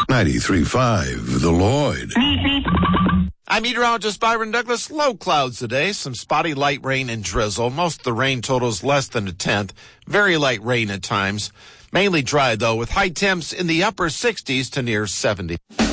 93.5 The Lloyd. I'm meteorologist Byron Douglas. Low clouds today, some spotty light rain and drizzle. Most of the rain totals less than a tenth. Very light rain at times. Mainly dry, though, with high temps in the upper 60s to near 70.